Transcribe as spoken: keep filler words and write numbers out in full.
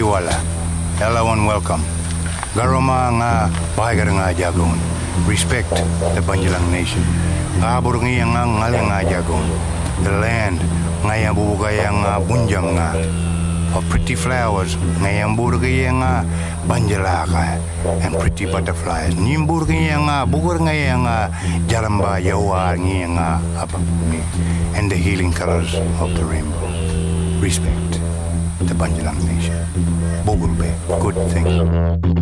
wala. Everyone welcome. Garoma nga bahagar nga jagon. Respect the Banjalang nation. Kabur nga nga ngalang nga jagon. The land nga yang bubugay nga bunjang nga. Of pretty flowers nga yang burgay nga banjalaka and pretty butterflies. Nimburgay nga bugur nga yang jaramba yawa nga apa and the healing colors of the rainbow. Respect the Banjalang nation. Bogulbe, good thing.